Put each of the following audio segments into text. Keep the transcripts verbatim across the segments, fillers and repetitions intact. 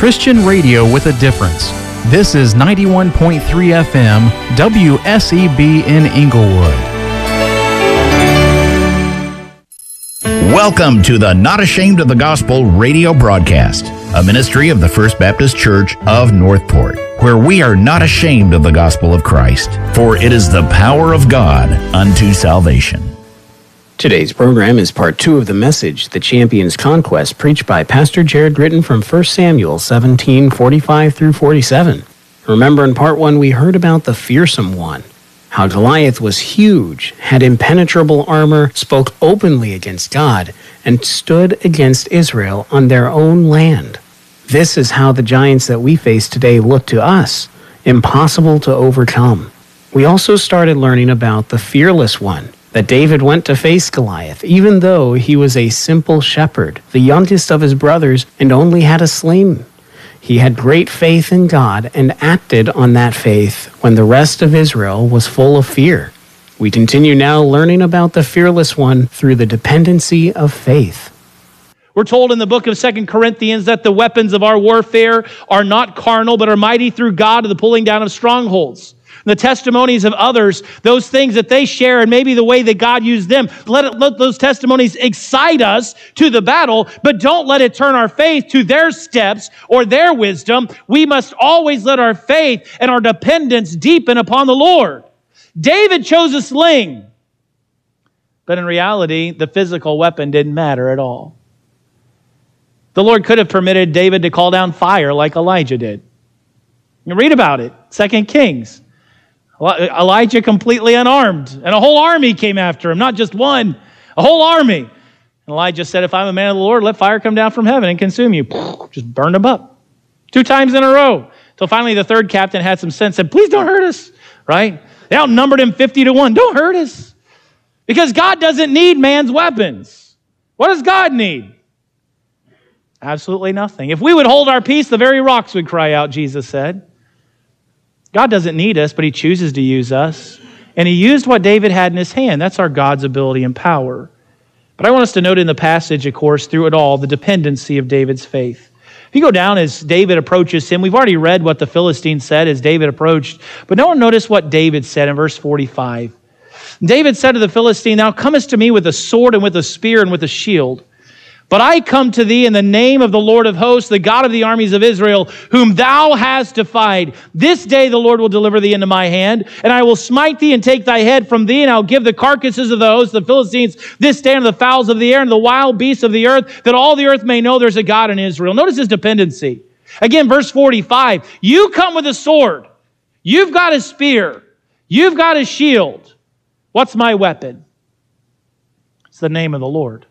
Christian radio with a difference. This is ninety-one point three F M, W S E B in Inglewood. Welcome to the Not Ashamed of the Gospel radio broadcast, a ministry of the First Baptist Church of Northport, where we are not ashamed of the gospel of Christ, for it is the power of God unto salvation. Today's program is part two of the message, The Champion's Conquest, preached by Pastor Jared Gritton from First Samuel seventeen, forty-five through forty-seven. Remember, in part one, we heard about the fearsome one, how Goliath was huge, had impenetrable armor, spoke openly against God, and stood against Israel on their own land. This is how the giants that we face today look to us, impossible to overcome. We also started learning about the fearless one, that David went to face Goliath, even though he was a simple shepherd, the youngest of his brothers, and only had a sling. He had great faith in God and acted on that faith when the rest of Israel was full of fear. We continue now learning about the fearless one through the dependency of faith. We're told in the book of Second Corinthians that the weapons of our warfare are not carnal, but are mighty through God to the pulling down of strongholds. The testimonies of others, those things that they share and maybe the way that God used them, let, it, let those testimonies excite us to the battle, but don't let it turn our faith to their steps or their wisdom. We must always let our faith and our dependence deepen upon the Lord. David chose a sling, but in reality, the physical weapon didn't matter at all. The Lord could have permitted David to call down fire like Elijah did. You read about it, Second Kings. Elijah completely unarmed, and a whole army came after him, not just one, a whole army. And Elijah said, if I'm a man of the Lord, let fire come down from heaven and consume you. Just burned him up. Two times in a row. Till finally the third captain had some sense, said, please don't hurt us, right? They outnumbered him fifty to one. Don't hurt us. Because God doesn't need man's weapons. What does God need? Absolutely nothing. If we would hold our peace, the very rocks would cry out, Jesus said. God doesn't need us, but he chooses to use us. And he used what David had in his hand. That's our God's ability and power. But I want us to note in the passage, of course, through it all, the dependency of David's faith. If you go down as David approaches him, we've already read what the Philistines said as David approached. But no one notice what David said in verse forty-five. David said to the Philistine, thou comest to me with a sword and with a spear and with a shield. But I come to thee in the name of the Lord of hosts, the God of the armies of Israel, whom thou hast defied. This day the Lord will deliver thee into my hand, and I will smite thee and take thy head from thee, and I'll give the carcasses of the hosts, the Philistines, this day unto the fowls of the air and the wild beasts of the earth, that all the earth may know there's a God in Israel. Notice his dependency. Again, verse forty-five, you come with a sword. You've got a spear. You've got a shield. What's my weapon? It's the name of the Lord.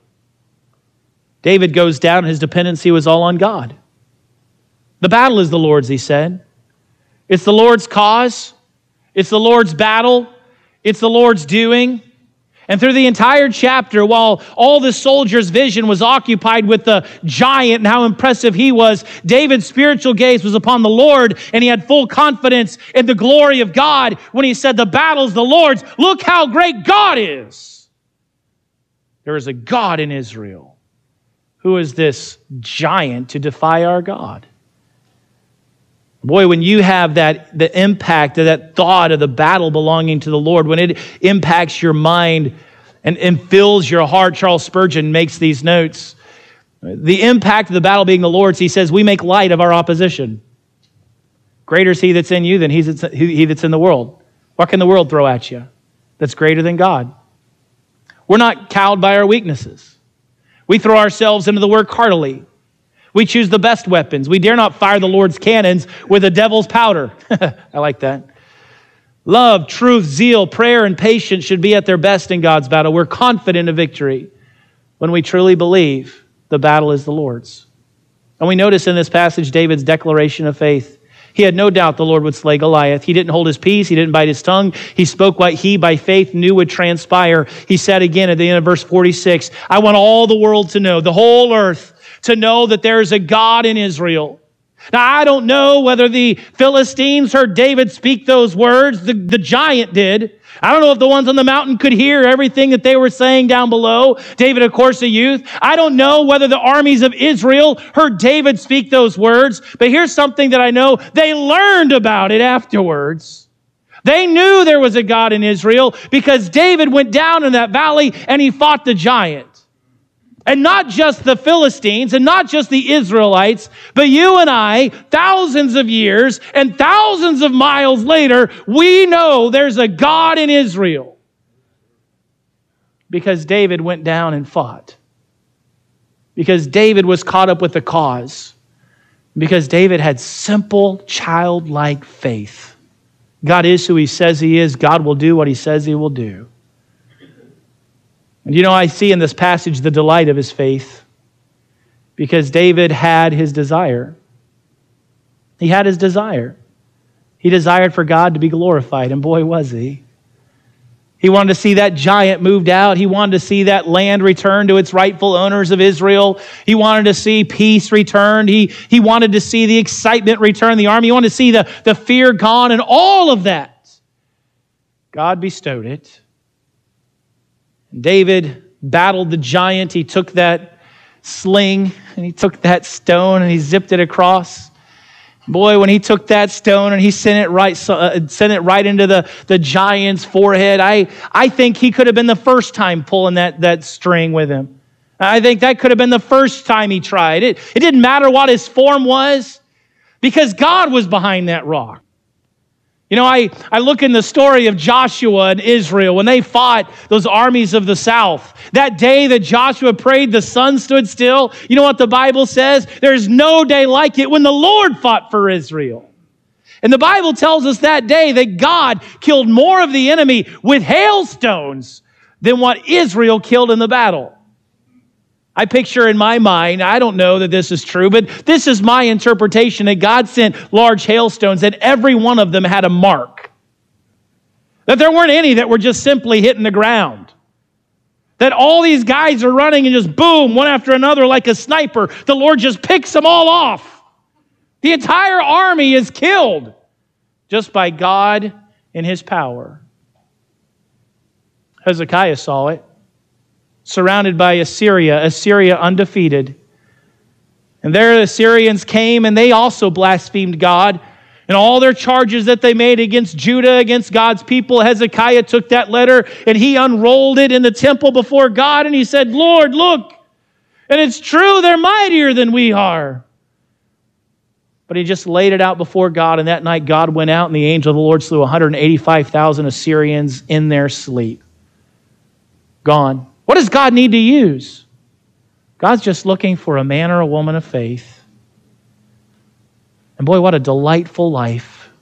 David goes down, his dependency was all on God. The battle is the Lord's, he said. It's the Lord's cause. It's the Lord's battle. It's the Lord's doing. And through the entire chapter, while all the soldier's vision was occupied with the giant and how impressive he was, David's spiritual gaze was upon the Lord, and he had full confidence in the glory of God when he said, the battle's the Lord's. Look how great God is. There is a God in Israel. Who is this giant to defy our God? Boy, when you have that, the impact of that thought of the battle belonging to the Lord, when it impacts your mind and, and fills your heart, Charles Spurgeon makes these notes. The impact of the battle being the Lord's, he says, we make light of our opposition. Greater is he that's in you than he that's in the world. What can the world throw at you that's greater than God? We're not cowed by our weaknesses. We throw ourselves into the work heartily. We choose the best weapons. We dare not fire the Lord's cannons with the devil's powder. I like that. Love, truth, zeal, prayer, and patience should be at their best in God's battle. We're confident of victory when we truly believe the battle is the Lord's. And we notice in this passage David's declaration of faith. He had no doubt the Lord would slay Goliath. He didn't hold his peace. He didn't bite his tongue. He spoke what he, by faith, knew would transpire. He said again at the end of verse forty-six, I want all the world to know, the whole earth, to know that there is a God in Israel. Now, I don't know whether the Philistines heard David speak those words. The, the giant did. I don't know if the ones on the mountain could hear everything that they were saying down below. David, of course, a youth. I don't know whether the armies of Israel heard David speak those words. But here's something that I know. They learned about it afterwards. They knew there was a God in Israel because David went down in that valley and he fought the giant. And not just the Philistines and not just the Israelites, but you and I, thousands of years and thousands of miles later, we know there's a God in Israel. Because David went down and fought. Because David was caught up with the cause. Because David had simple, childlike faith. God is who He says He is. God will do what He says He will do. And you know, I see in this passage the delight of his faith because David had his desire. He had his desire. He desired for God to be glorified, and boy, was he. He wanted to see that giant moved out. He wanted to see that land returned to its rightful owners of Israel. He wanted to see peace returned. He, he wanted to see the excitement return, the army. He wanted to see the, the fear gone, and all of that. God bestowed it. David battled the giant. He took that sling and he took that stone and he zipped it across. Boy, when he took that stone and he sent it right, uh, sent it right into the, the giant's forehead, I, I think he could have been the first time pulling that, that string with him. I think that could have been the first time he tried. It, it didn't matter what his form was because God was behind that rock. You know, I, I look in the story of Joshua and Israel when they fought those armies of the south. That day that Joshua prayed, the sun stood still. You know what the Bible says? There's no day like it when the Lord fought for Israel. And the Bible tells us that day that God killed more of the enemy with hailstones than what Israel killed in the battle. I picture in my mind, I don't know that this is true, but this is my interpretation that God sent large hailstones and every one of them had a mark. That there weren't any that were just simply hitting the ground. That all these guys are running and just boom, one after another like a sniper. The Lord just picks them all off. The entire army is killed just by God and His power. Hezekiah saw it. Surrounded by Assyria, Assyria undefeated. And there the Assyrians came and they also blasphemed God. And all their charges that they made against Judah, against God's people, Hezekiah took that letter and he unrolled it in the temple before God and he said, Lord, look, and it's true, they're mightier than we are. But he just laid it out before God, and that night God went out and the angel of the Lord slew one hundred eighty-five thousand Assyrians in their sleep. Gone. What does God need to use? God's just looking for a man or a woman of faith. And boy, what a delightful life.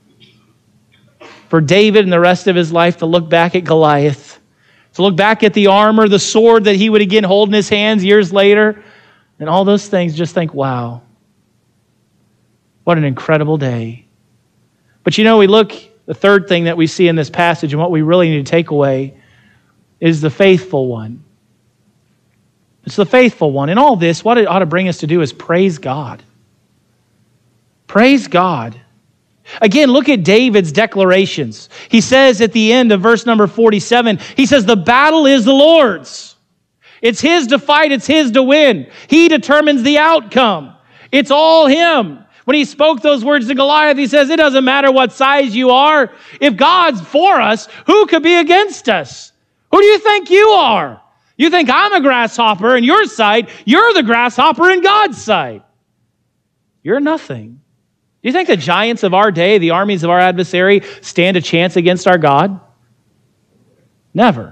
For David and the rest of his life to look back at Goliath, to look back at the armor, the sword that he would again hold in his hands years later, and all those things, just think, wow, what an incredible day. But you know, we look, the third thing that we see in this passage and what we really need to take away is the faithful one. It's the faithful one. In all this, what it ought to bring us to do is praise God. Praise God. Again, look at David's declarations. He says at the end of verse number forty-seven, he says, the battle is the Lord's. It's His to fight, it's His to win. He determines the outcome. It's all Him. When he spoke those words to Goliath, he says, it doesn't matter what size you are. If God's for us, who could be against us? Who do you think you are? You think I'm a grasshopper in your sight. You're the grasshopper in God's sight. You're nothing. Do you think the giants of our day, the armies of our adversary, stand a chance against our God? Never.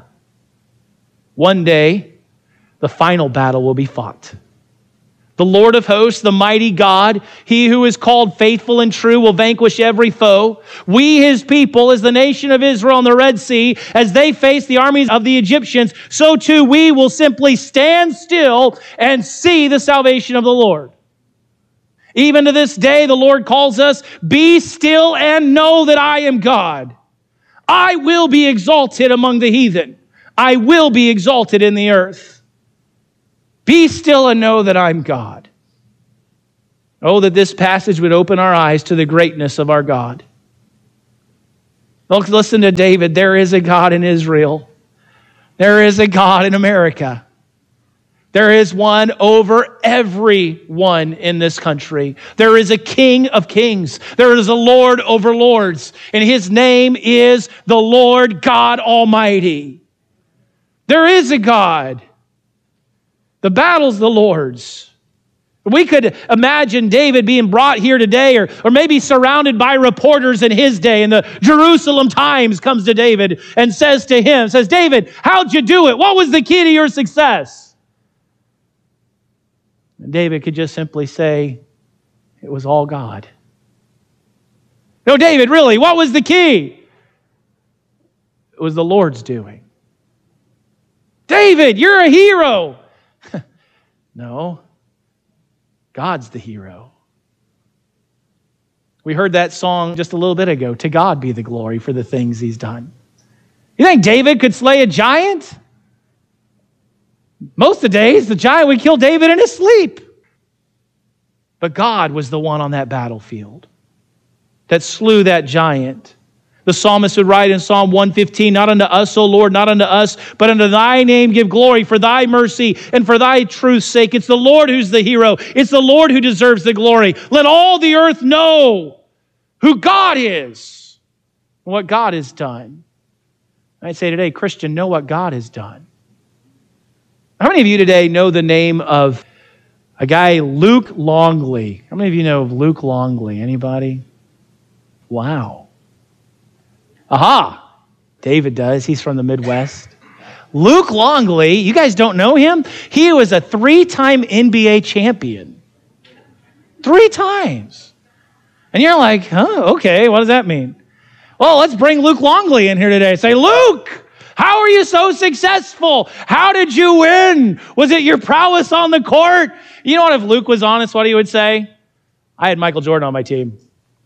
One day, the final battle will be fought. The Lord of hosts, the mighty God, He who is called faithful and true, will vanquish every foe. We, His people, as the nation of Israel in the Red Sea, as they face the armies of the Egyptians, so too we will simply stand still and see the salvation of the Lord. Even to this day, the Lord calls us, be still and know that I am God. I will be exalted among the heathen. I will be exalted in the earth. Be still and know that I'm God. Oh, that this passage would open our eyes to the greatness of our God. Look, listen to David. There is a God in Israel. There is a God in America. There is one over everyone in this country. There is a King of kings. There is a Lord over lords. And his name is the Lord God Almighty. There is a God. The battle's the Lord's. We could imagine David being brought here today, or, or maybe surrounded by reporters in his day, and the Jerusalem Times comes to David and says to him, says, David, how'd you do it? What was the key to your success? And David could just simply say, it was all God. No, David, really, what was the key? It was the Lord's doing. David, you're a hero. No. God's the hero. We heard that song just a little bit ago. To God be the glory for the things he's done. You think David could slay a giant? Most of the days, the giant would kill David in his sleep. But God was the one on that battlefield that slew that giant. The psalmist would write in Psalm one fifteen, not unto us, O Lord, not unto us, but unto thy name give glory for thy mercy and for thy truth's sake. It's the Lord who's the hero. It's the Lord who deserves the glory. Let all the earth know who God is and what God has done. I'd say today, Christian, know what God has done. How many of you today know the name of a guy, Luke Longley? How many of you know of Luke Longley? Anybody? Wow. Aha! David does. He's from the Midwest. Luke Longley, you guys don't know him? He was a three-time N B A champion. Three times. And you're like, huh, okay, what does that mean? Well, let's bring Luke Longley in here today. Say, Luke, how are you so successful? How did you win? Was it your prowess on the court? You know what, if Luke was honest, what he would say? I had Michael Jordan on my team.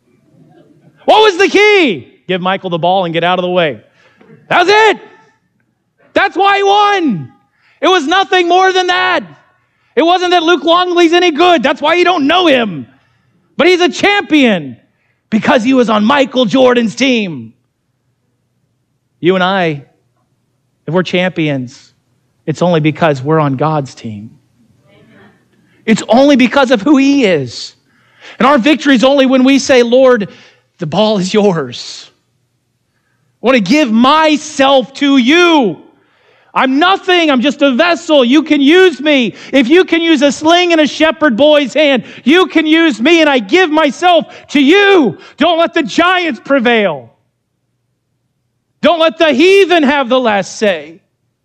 What was the key? Give Michael the ball and get out of the way. That was it. That's why he won. It was nothing more than that. It wasn't that Luke Longley's any good. That's why you don't know him. But he's a champion because he was on Michael Jordan's team. You and I, if we're champions, it's only because we're on God's team. It's only because of who he is. And our victory is only when we say, Lord, the ball is yours. I want to give myself to you. I'm nothing. I'm just a vessel. You can use me. If you can use a sling in a shepherd boy's hand, you can use me, and I give myself to you. Don't let the giants prevail. Don't let the heathen have the last say.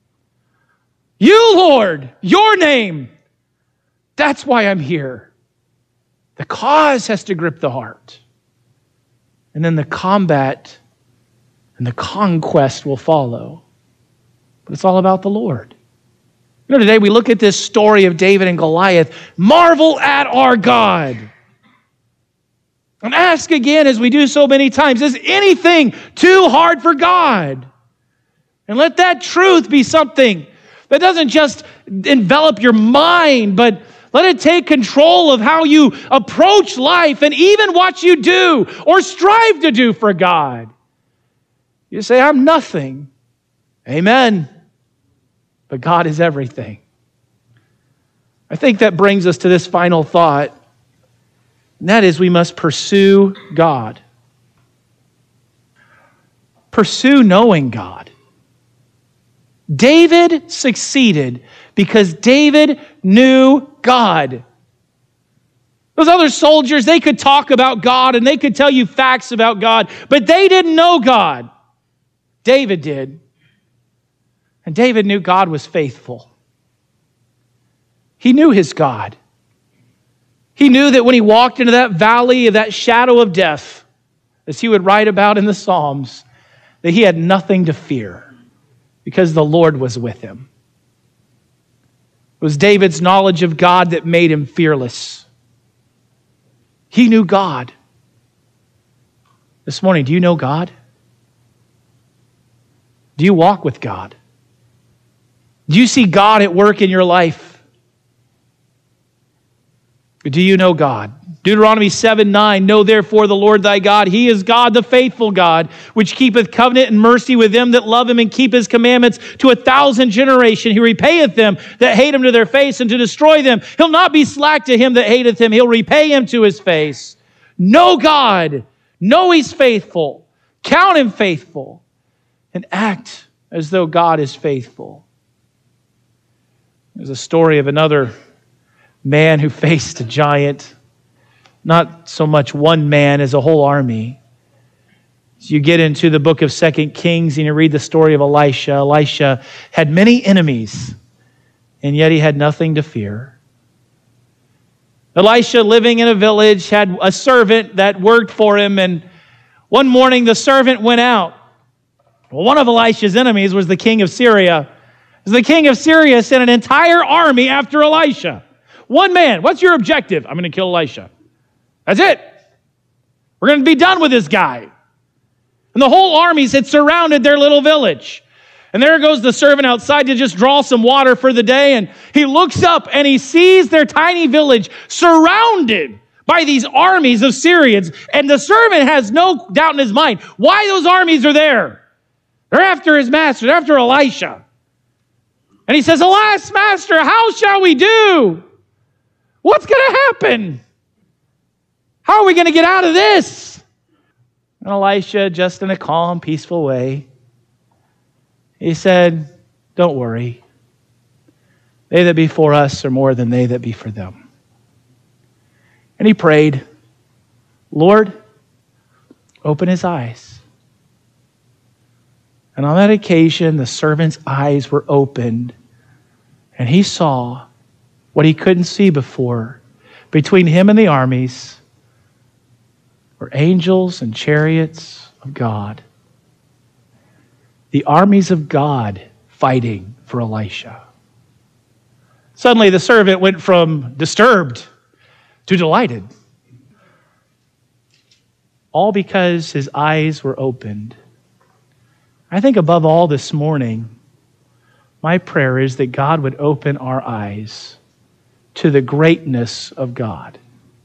You, Lord, your name. That's why I'm here. The cause has to grip the heart. And then the combat and the conquest will follow. But it's all about the Lord. You know, today we look at this story of David and Goliath. Marvel at our God. And ask again, as we do so many times, is anything too hard for God? And let that truth be something that doesn't just envelop your mind, but let it take control of how you approach life and even what you do or strive to do for God. You say, I'm nothing. Amen. But God is everything. I think that brings us to this final thought, and that is we must pursue God. Pursue knowing God. David succeeded because David knew God. Those other soldiers, they could talk about God and they could tell you facts about God, but they didn't know God. David did. And David knew God was faithful. He knew his God. He knew that when he walked into that valley of that shadow of death, as he would write about in the Psalms, that he had nothing to fear because the Lord was with him. It was David's knowledge of God that made him fearless. He knew God. This morning, do you know God? Do you walk with God? Do you see God at work in your life? Do you know God? Deuteronomy seven nine, know therefore the Lord thy God, he is God, the faithful God, which keepeth covenant and mercy with them that love him and keep his commandments to a thousand generation. He repayeth them that hate him to their face and to destroy them. He'll not be slack to him that hateth him. He'll repay him to his face. Know God. Know he's faithful. Count him faithful. And act as though God is faithful. There's a story of another man who faced a giant. Not so much one man as a whole army. As you get into the book of Second Kings and you read the story of Elisha, Elisha had many enemies, and yet he had nothing to fear. Elisha, living in a village, had a servant that worked for him, and one morning the servant went out. Well, one of Elisha's enemies was the king of Syria. The king of Syria sent an entire army after Elisha. One man, what's your objective? I'm going to kill Elisha. That's it. We're going to be done with this guy. And the whole armies had surrounded their little village. And there goes the servant outside to just draw some water for the day. And he looks up and he sees their tiny village surrounded by these armies of Syrians. And the servant has no doubt in his mind why those armies are there. They're after his master. They're after Elisha. And he says, alas, master, how shall we do? What's going to happen? How are we going to get out of this? And Elisha, just in a calm, peaceful way, he said, don't worry. They that be for us are more than they that be for them. And he prayed, Lord, open his eyes. And on that occasion, the servant's eyes were opened, and he saw what he couldn't see before. Between him and the armies were angels and chariots of God. The armies of God fighting for Elisha. Suddenly the servant went from disturbed to delighted. All because his eyes were opened. I think above all this morning, my prayer is that God would open our eyes to the greatness of God.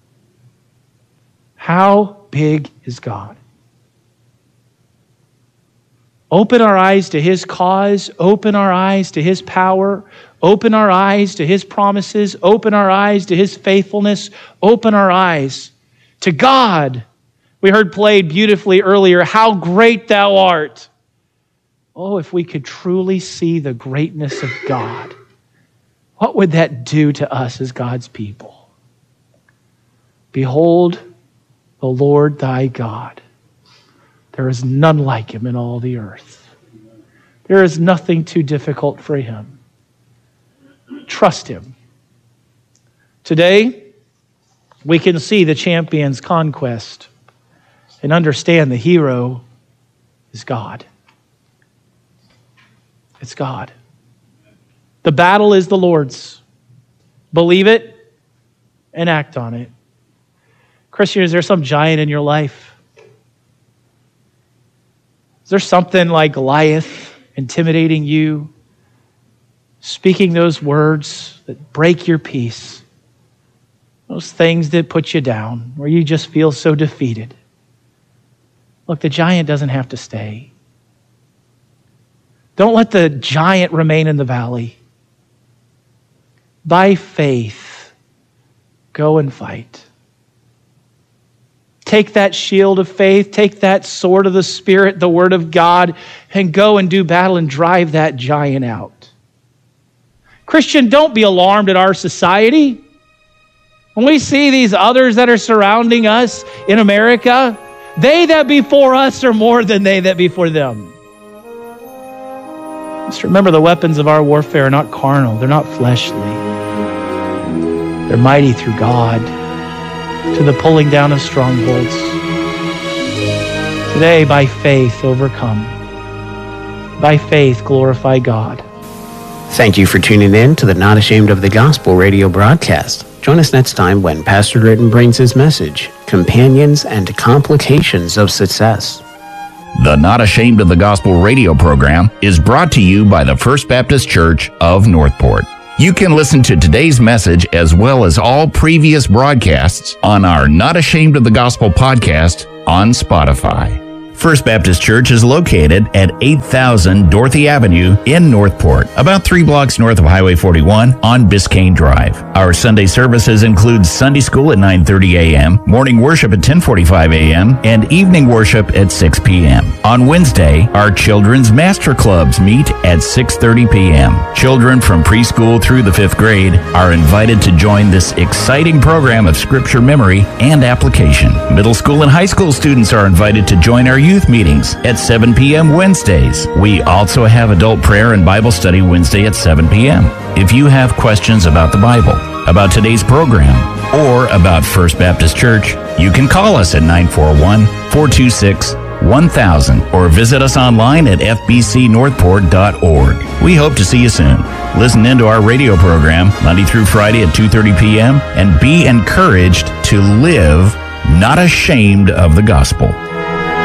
How big is God? Open our eyes to his cause. Open our eyes to his power. Open our eyes to his promises. Open our eyes to his faithfulness. Open our eyes to God. We heard played beautifully earlier, how great thou art. Oh, if we could truly see the greatness of God, what would that do to us as God's people? Behold, the Lord thy God. There is none like him in all the earth. There is nothing too difficult for him. Trust him. Today, we can see the champion's conquest and understand the hero is God. It's God. The battle is the Lord's. Believe it and act on it. Christian, is there some giant in your life? Is there something like Goliath intimidating you? Speaking those words that break your peace? Those things that put you down, where you just feel so defeated? Look, the giant doesn't have to stay. Don't let the giant remain in the valley. By faith, go and fight. Take that shield of faith, take that sword of the Spirit, the Word of God, and go and do battle and drive that giant out. Christian, don't be alarmed at our society. When we see these others that are surrounding us in America, they that be for us are more than they that be for them. Just remember, the weapons of our warfare are not carnal. They're not fleshly. They're mighty through God to the pulling down of strongholds. Today, by faith, overcome. By faith, glorify God. Thank you for tuning in to the Not Ashamed of the Gospel radio broadcast. Join us next time when Pastor Gritton brings his message, Companions and Complications of Success. The Not Ashamed of the Gospel radio program is brought to you by the First Baptist Church of Northport. You can listen to today's message as well as all previous broadcasts on our Not Ashamed of the Gospel podcast on Spotify. First Baptist Church is located at eight thousand Dorothy Avenue in Northport, about three blocks north of Highway forty-one on Biscayne Drive. Our Sunday services include Sunday school at nine thirty a.m., morning worship at ten forty-five a.m., and evening worship at six p.m. On Wednesday, our children's master clubs meet at six thirty p.m. Children from preschool through the fifth grade are invited to join this exciting program of scripture memory and application. Middle school and high school students are invited to join our youth meetings at seven p.m. Wednesdays. We also have adult prayer and Bible study Wednesday at seven p.m. If you have questions about the Bible, about today's program, or about First Baptist Church, you can call us at nine four one, four two six, one thousand or visit us online at f b c northport dot org. We hope to see you soon. Listen into our radio program Monday through Friday at two thirty p.m. and be encouraged to live not ashamed of the gospel.